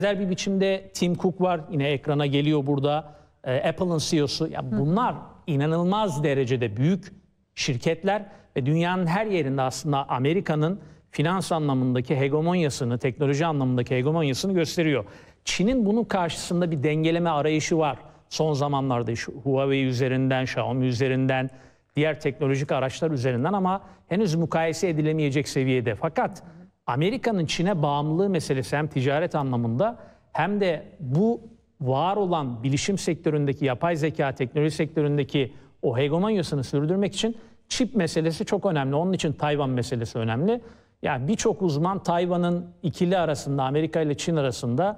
Benzer bir biçimde Tim Cook var. Yine ekrana geliyor burada. Apple'ın CEO'su. Ya bunlar inanılmaz derecede büyük şirketler ve dünyanın her yerinde aslında Amerika'nın finans anlamındaki hegemonyasını, teknoloji anlamındaki hegemonyasını gösteriyor. Çin'in bunun karşısında bir dengeleme arayışı var. Son zamanlarda Huawei üzerinden, Xiaomi üzerinden, diğer teknolojik araçlar üzerinden ama henüz mukayese edilemeyecek seviyede. Fakat Amerika'nın Çin'e bağımlılığı meselesi hem ticaret anlamında hem de bu var olan bilişim sektöründeki, yapay zeka, teknoloji sektöründeki o hegemonyasını sürdürmek için çip meselesi çok önemli. Onun için Tayvan meselesi önemli. Yani birçok uzman Tayvan'ın ikili arasında, Amerika ile Çin arasında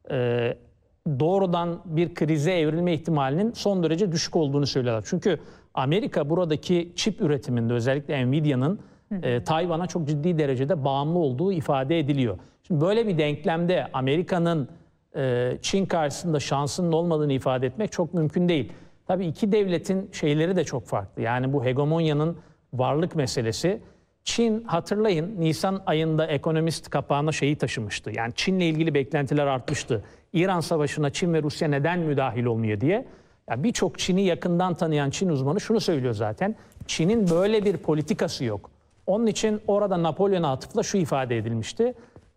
doğrudan bir krize evrilme ihtimalinin son derece düşük olduğunu söylüyorlar. Çünkü Amerika buradaki çip üretiminde özellikle Nvidia'nın Tayvan'a çok ciddi derecede bağımlı olduğu ifade ediliyor. Şimdi böyle bir denklemde Amerika'nın Çin karşısında şansının olmadığını ifade etmek çok mümkün değil. Tabii iki devletin şeyleri de çok farklı. Yani bu hegemonyanın varlık meselesi. Çin, hatırlayın, Nisan ayında Economist kapağına şeyi taşımıştı. Yani Çin'le ilgili beklentiler artmıştı. İran Savaşı'na Çin ve Rusya neden müdahil olmuyor diye. Ya birçok Çin'i yakından tanıyan Çin uzmanı şunu söylüyor zaten. Çin'in böyle bir politikası yok. Onun için orada Napolyon'a atıfla şu ifade edilmişti.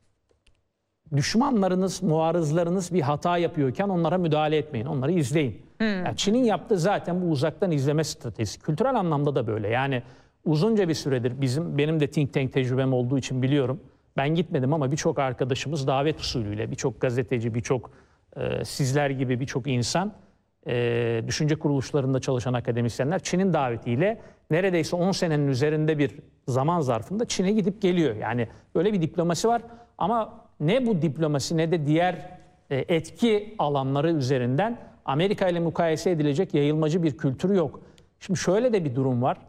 Düşmanlarınız, muarızlarınız bir hata yapıyorken onlara müdahale etmeyin. Onları izleyin. Yani Çin'in yaptığı zaten bu uzaktan izleme stratejisi. Kültürel anlamda da böyle. Yani uzunca bir süredir benim de think tank tecrübem olduğu için biliyorum. Ben gitmedim ama birçok arkadaşımız davet usulüyle, birçok gazeteci, birçok sizler gibi birçok insan, düşünce kuruluşlarında çalışan akademisyenler Çin'in davetiyle neredeyse 10 senenin üzerinde bir zaman zarfında Çin'e gidip geliyor. Yani böyle bir diplomasi var ama ne bu diplomasi ne de diğer etki alanları üzerinden Amerika ile mukayese edilecek yayılmacı bir kültürü yok. Şimdi şöyle de bir durum var.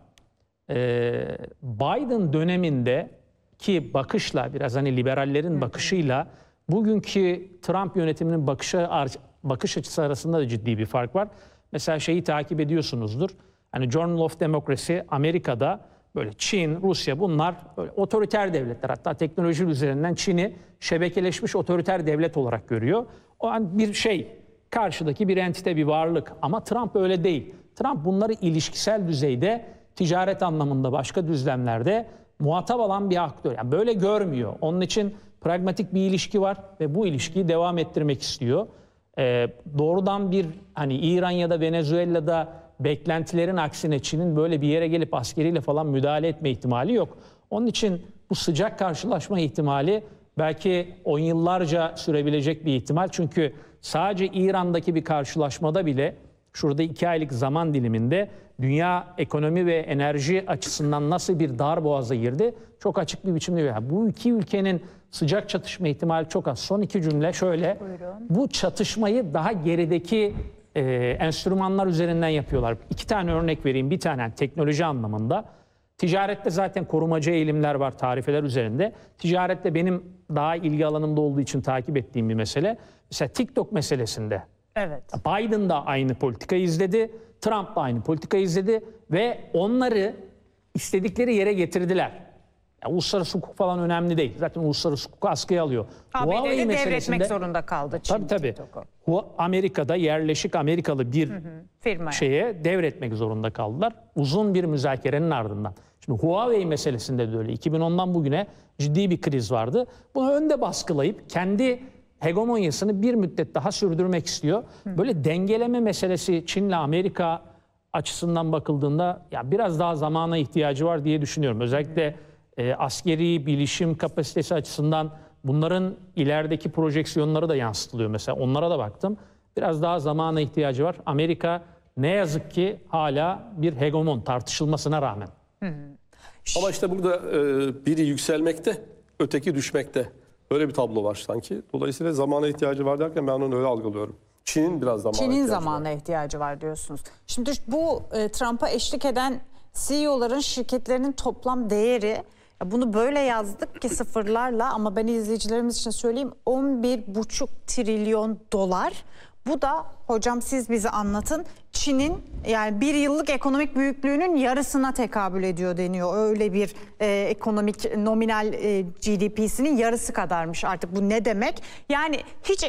Biden döneminde ki bakışla biraz hani liberallerin bakışıyla bugünkü Trump yönetiminin bakış açısı arasında da ciddi bir fark var. Mesela şeyi takip ediyorsunuzdur. Hani Journal of Democracy Amerika'da böyle Çin, Rusya bunlar böyle otoriter devletler. Hatta teknoloji üzerinden Çin'i şebekeleşmiş otoriter devlet olarak görüyor. O an bir şey karşıdaki bir entite, bir varlık ama Trump öyle değil. Trump bunları ilişkisel düzeyde ticaret anlamında başka düzlemlerde muhatap alan bir aktör. Yani böyle görmüyor. Onun için pragmatik bir ilişki var ve bu ilişkiyi devam ettirmek istiyor. Doğrudan bir hani İran ya da Venezuela'da beklentilerin aksine Çin'in böyle bir yere gelip askeriyle falan müdahale etme ihtimali yok. Onun için bu sıcak karşılaşma ihtimali belki 10 yıllarca sürebilecek bir ihtimal. Çünkü sadece İran'daki bir karşılaşmada bile şurada 2 aylık zaman diliminde dünya ekonomi ve enerji açısından nasıl bir darboğaza girdi çok açık bir biçimde. Yani bu iki ülkenin sıcak çatışma ihtimali çok az. Son iki cümle şöyle. Buyurun. Bu çatışmayı daha gerideki enstrümanlar üzerinden yapıyorlar. 2 tane örnek vereyim. Bir tane teknoloji anlamında. Ticarette zaten korumacı eğilimler var tarifeler üzerinde. Ticarette benim daha ilgi alanımda olduğu için takip ettiğim bir mesele. Mesela TikTok meselesinde. Evet. Biden da aynı politikayı izledi. Trump da aynı politikayı izledi ve onları istedikleri yere getirdiler. Yani uluslararası hukuk falan önemli değil. Zaten uluslararası hukuku askıya alıyor. ABD'de devretmek zorunda kaldı Çin. Tabii. Amerika'da yerleşik Amerikalı bir şeye devretmek zorunda kaldılar. Uzun bir müzakerenin ardından. Şimdi Huawei meselesinde de öyle. 2010'dan bugüne ciddi bir kriz vardı. Bunu önde baskılayıp kendi hegemonyasını bir müddet daha sürdürmek istiyor. Böyle dengeleme meselesi Çin'le Amerika açısından bakıldığında ya biraz daha zamana ihtiyacı var diye düşünüyorum. Özellikle askeri bilişim kapasitesi açısından bunların ilerideki projeksiyonları da yansıtılıyor. Mesela onlara da baktım. Biraz daha zamana ihtiyacı var. Amerika ne yazık ki hala bir hegemon tartışılmasına rağmen. Ama işte burada biri yükselmekte, öteki düşmekte. Öyle bir tablo var sanki. Dolayısıyla zamana ihtiyacı var derken ben onu öyle algılıyorum. Çin'in biraz zamana ihtiyacı var diyorsunuz. Şimdi bu Trump'a eşlik eden CEO'ların şirketlerinin toplam değeri, bunu böyle yazdık ki sıfırlarla ama ben izleyicilerimiz için söyleyeyim, 11,5 trilyon dolar. Bu da hocam siz bize anlatın, Çin'in yani bir yıllık ekonomik büyüklüğünün yarısına tekabül ediyor deniyor. Öyle bir ekonomik nominal GDP'sinin yarısı kadarmış artık, bu ne demek? Yani hiç